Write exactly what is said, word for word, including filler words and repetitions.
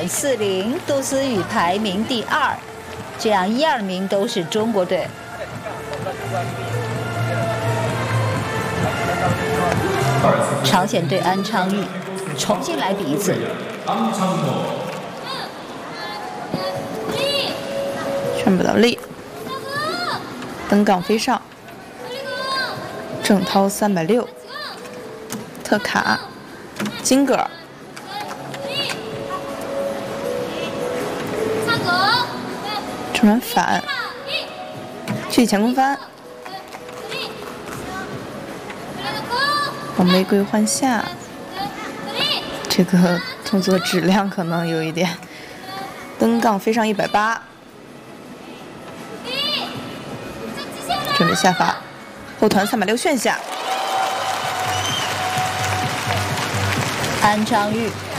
点四零，杜思雨排名第二，这样一二名都是中国队。朝鲜队安昌钰重新来比一次。 劝不倒立，登杠飞上，郑涛三百六，特卡，金格尔，正转反，去前空翻，红玫瑰换下，这个动作质量可能有一点，登杠飞上一百八。准备下法，后团三百六旋下。 安昌钰